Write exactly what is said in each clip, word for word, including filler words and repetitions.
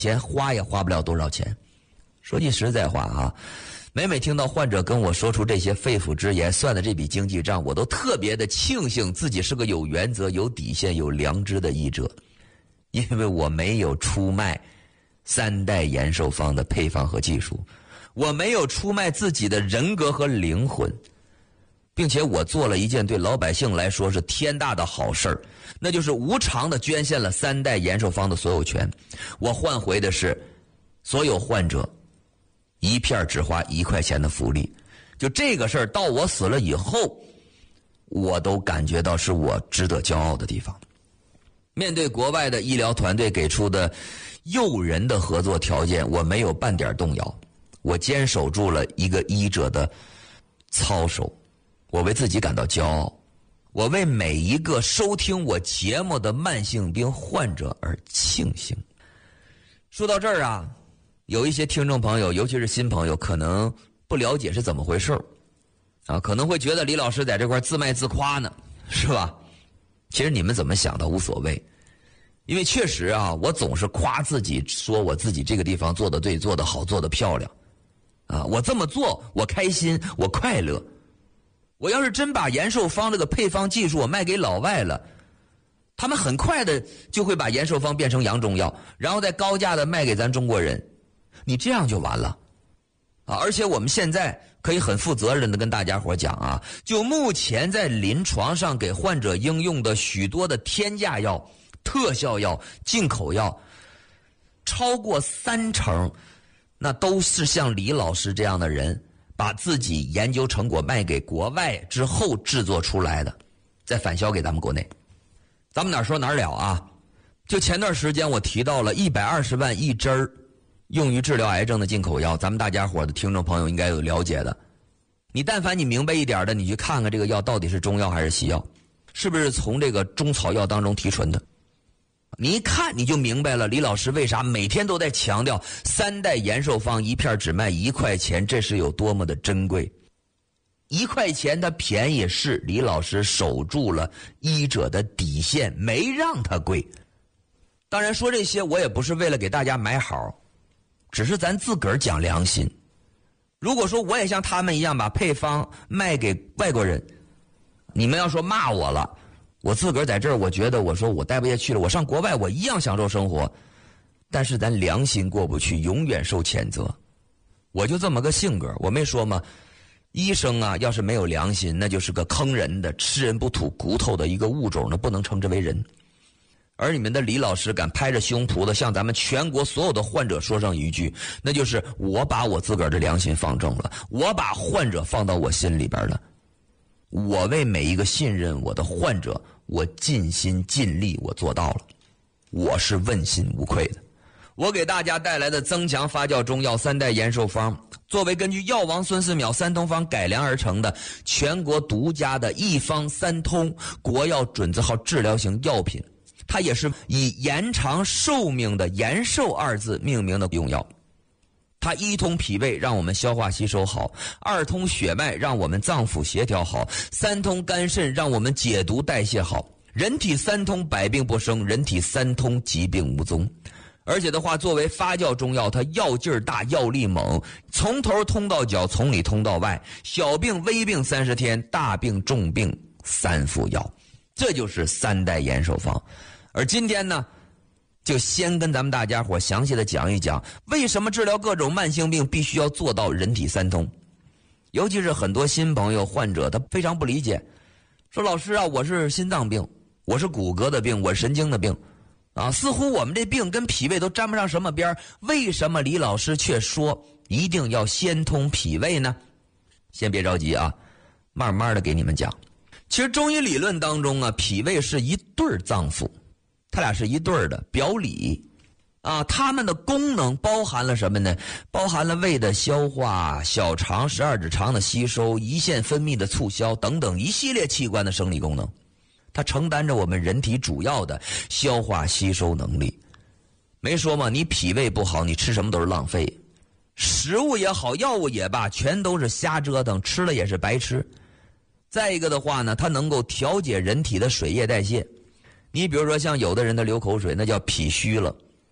钱花也花不了多少钱。说句实在话啊，每每听到患者跟我说出这些肺腑之言，算的这笔经济账，我都特别的庆幸自己是个有原则、有底线、有良知的医者，因为我没有出卖三代延寿方的配方和技术，我没有出卖自己的人格和灵魂，并且我做了一件对老百姓来说是天大的好事儿，那就是无偿的捐献了三代延寿方的所有权，我换回的是所有患者一片只花一块钱的福利。就这个事儿到我死了以后，我都感觉到是我值得骄傲的地方。面对国外的医疗团队给出的诱人的合作条件，我没有半点动摇，我坚守住了一个医者的操守，我为自己感到骄傲，我为每一个收听我节目的慢性病患者而庆幸。说到这儿啊，有一些听众朋友，尤其是新朋友，可能不了解是怎么回事啊，可能会觉得李老师在这块自卖自夸呢，是吧？其实你们怎么想的无所谓，因为确实啊，我总是夸自己，说我自己这个地方做得对，做得好，做得漂亮啊，我这么做我开心，我快乐。我要是真把延寿方这个配方技术我卖给老外了，他们很快的就会把延寿方变成洋中药，然后再高价的卖给咱中国人，你这样就完了啊！而且我们现在可以很负责任的跟大家伙讲啊，就目前在临床上给患者应用的许多的天价药、特效药、进口药，超过三成那都是像李老师这样的人把自己研究成果卖给国外之后制作出来的，再返销给咱们国内。咱们哪说哪了啊，就前段时间我提到了一百二十万一支儿用于治疗癌症的进口药，咱们大家伙的听众朋友应该有了解的。你但凡你明白一点的，你去看看这个药到底是中药还是西药，是不是从这个中草药当中提纯的。你一看你就明白了，李老师为啥每天都在强调三代延寿方一片只卖一块钱，这是有多么的珍贵。一块钱它便宜，是李老师守住了医者的底线，没让它贵。当然说这些我也不是为了给大家买好，只是咱自个儿讲良心。如果说我也像他们一样把配方卖给外国人，你们要说骂我了，我自个儿在这儿，我觉得我说我待不下去了，我上国外我一样享受生活，但是咱良心过不去，永远受谴责。我就这么个性格，我没说吗？医生啊，要是没有良心，那就是个坑人的、吃人不吐骨头的一个物种，那不能称之为人。而你们的李老师敢拍着胸脯的向咱们全国所有的患者说上一句，那就是我把我自个儿的良心放正了，我把患者放到我心里边了，我为每一个信任我的患者，我尽心尽力，我做到了，我是问心无愧的。我给大家带来的增强发酵中药三代延寿方，作为根据药王孙思邈三通方改良而成的全国独家的一方三通国药准字号治疗型药品，它也是以延长寿命的延寿二字命名的用药。它一通脾胃让我们消化吸收好，二通血脉让我们脏腑协调好，三通肝肾让我们解毒代谢好，人体三通百病不生，人体三通疾病无踪。而且的话，作为发酵中药，它药劲儿大，药力猛，从头通到脚，从里通到外，小病微病三十天，大病重病三服药，这就是三代延寿方。而今天呢，就先跟咱们大家伙详细的讲一讲，为什么治疗各种慢性病必须要做到人体三通。尤其是很多新朋友患者，他非常不理解，说老师啊，我是心脏病，我是骨骼的病，我是神经的病啊，似乎我们这病跟脾胃都沾不上什么边，为什么李老师却说一定要先通脾胃呢？先别着急啊，慢慢的给你们讲。其实中医理论当中啊，脾胃是一对脏腑，它俩是一对的表里啊，它们的功能包含了什么呢？包含了胃的消化、小肠十二指肠的吸收、胰腺分泌的促销等等一系列器官的生理功能，它承担着我们人体主要的消化吸收能力。没说嘛，你脾胃不好，你吃什么都是浪费，食物也好，药物也罢，全都是瞎折腾，吃了也是白吃。再一个的话呢，它能够调节人体的水液代谢。你比如说像有的人的流口水，那叫脾虚了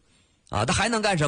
啊，他还能干什么？